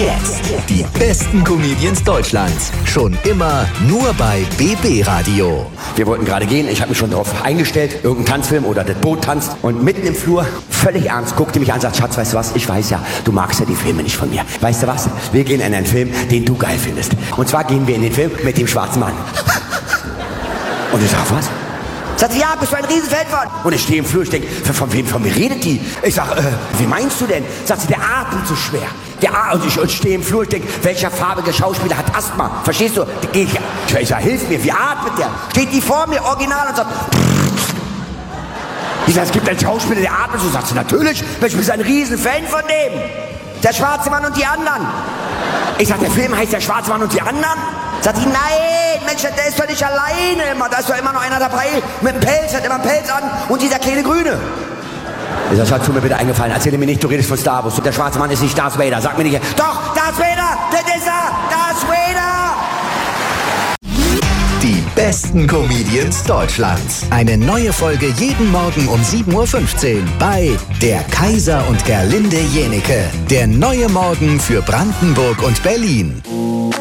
jetzt die besten Comedians Deutschlands. Schon immer nur bei BB Radio. Wir wollten gerade gehen, ich habe mich schon darauf eingestellt, irgendein Tanzfilm oder das Boot tanzt. Und mitten im Flur, völlig ernst, guckte mich an und sagt, Schatz, weißt du was, ich weiß ja, du magst ja die Filme nicht von mir. Weißt du was, wir gehen in einen Film, den du geil findest. Und zwar gehen wir in den Film mit dem schwarzen Mann. Und ich sag, was? Sagt sie, ja, bist du ein Riesenfan von? Und ich stehe im Flur, ich denke, von mir redet die? Ich sag, wie meinst du denn? Sagt sie, der atmet so schwer. Und ich stehe im Flur, ich denke, welcher farbige Schauspieler hat Asthma? Verstehst du? Ich sag, hilf mir, wie atmet der? Steht die vor mir, original, und sagt, ich sag, es gibt einen Schauspieler, der atmet so. Sagt sie, natürlich, ich bin ein Riesenfan von dem. Der schwarze Mann und die anderen. Ich sag, der Film heißt der schwarze Mann und die anderen? Sagt sie, nein, Mensch, der ist doch nicht alleine immer. Da ist doch immer noch einer dabei mit dem Pelz, hat immer einen Pelz an und dieser kleine Grüne. Ich sag, Schatz, tu mir bitte eingefallen, erzähl mir nicht, du redest von Star Wars. Der schwarze Mann ist nicht Darth Vader. Sag mir nicht, doch, Darth Vader, das ist er, Darth Vader. Die besten Comedians Deutschlands. Eine neue Folge jeden Morgen um 7.15 Uhr bei Der Kaiser und Gerlinde Jenike. Der neue Morgen für Brandenburg und Berlin.